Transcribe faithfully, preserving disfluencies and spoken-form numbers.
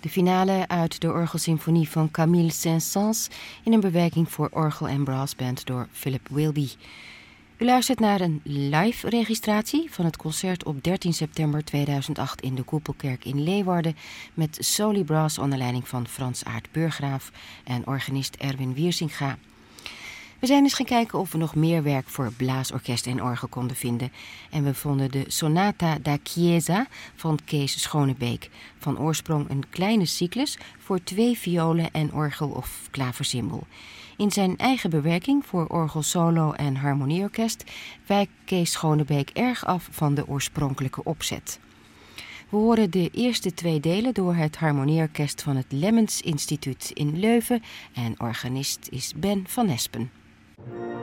De finale uit de orgelsymfonie van Camille Saint-Saëns in een bewerking voor orgel en brassband door Philip Wilby. U luistert naar een live registratie van het concert op dertien september tweeduizend acht in de Koepelkerk in Leeuwarden met Soli Brass onder leiding van Frans Aert Burggraaf en organist Erwin Wiersinga. We zijn eens gaan kijken of we nog meer werk voor blaasorkest en orgel konden vinden. En we vonden de Sonata da Chiesa van Kees Schonebeek. Van oorsprong een kleine cyclus voor twee violen en orgel of klaversymbol. In zijn eigen bewerking voor orgel solo en harmonieorkest wijkt Kees Schonebeek erg af van de oorspronkelijke opzet. We horen de eerste twee delen door het harmonieorkest van het Lemmens Instituut in Leuven en organist is Ben van Espen.